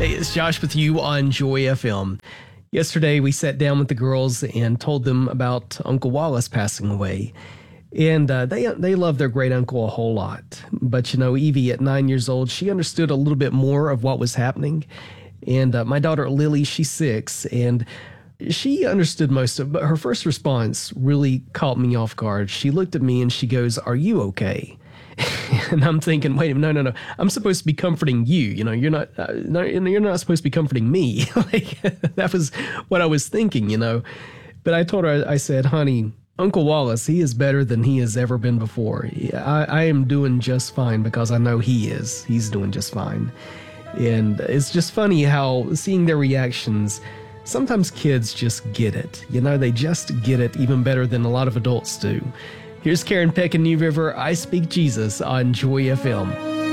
Hey, it's Josh with you on Joy FM. Yesterday, we sat down with the girls and told them about Uncle Wallace passing away. And they love their great uncle a whole lot. But, you know, Evie, at 9 years old, she understood a little bit more of what was happening. And my daughter, Lily, she's 6, and she understood most of it. But her first response really caught me off guard. She looked at me and she goes, "Are you okay?" And I'm thinking, wait a minute, no. I'm supposed to be comforting you. You know, you're not supposed to be comforting me. Like, that was what I was thinking, you know. But I told her, I said, "Honey, Uncle Wallace, he is better than he has ever been before. I am doing just fine because I know he is. He's doing just fine." And it's just funny how seeing their reactions, sometimes kids just get it. You know, they just get it even better than a lot of adults do. Here's Karen Peck in New River. I Speak Jesus on Joy FM.